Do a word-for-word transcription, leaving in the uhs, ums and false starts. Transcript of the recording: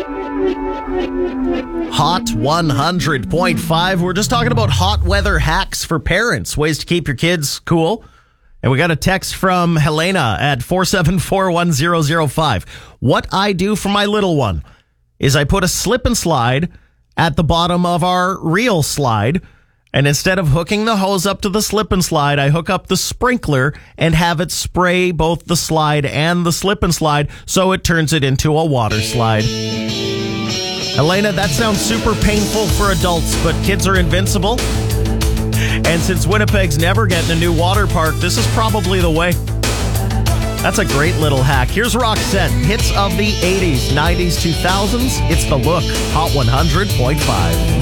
Hot one hundred point five. We're just talking about hot weather hacks for parents, ways to keep your kids cool. And we got a text from Helena at four seven four one zero zero five. What I do for my little one is I put a slip and slide at the bottom of our real slide. And instead of hooking the hose up to the slip and slide, I hook up the sprinkler and have it spray both the slide and the slip and slide so it turns it into a water slide. Elena, that sounds super painful for adults, but kids are invincible. And since Winnipeg's never getting a new water park, this is probably the way. That's a great little hack. Here's Roxette, hits of the eighties, nineties, two thousands. It's The Look, Hot one hundred point five.